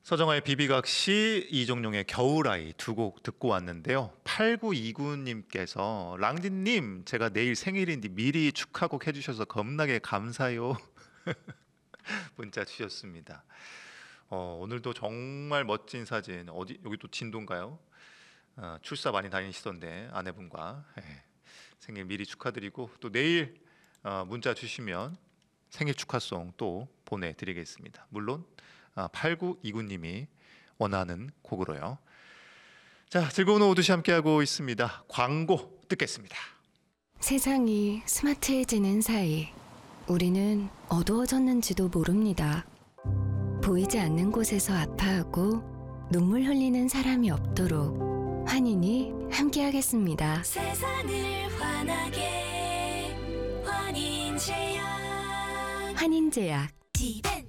서정아의 비비각시, 이종용의 겨울아이 두 곡 듣고 왔는데요. 8929님께서 랑디님 제가 내일 생일인데 미리 축하곡 해주셔서 겁나게 감사해요. 문자 주셨습니다. 오늘도 정말 멋진 사진, 어디 여기 또 진도인가요? 출사 많이 다니시던데 아내분과 생일 미리 축하드리고 또 내일 문자 주시면 생일 축하송 또 보내드리겠습니다. 물론 8929님이 원하는 곡으로요. 자, 즐거운 오후 2시 함께하고 있습니다. 광고 듣겠습니다. 세상이 스마트해지는 사이 우리는 어두워졌는지도 모릅니다. 보이지 않는 곳에서 아파하고 눈물 흘리는 사람이 없도록 환인이 함께하겠습니다. 세상을 환하게 환인제약 환인제약 디벤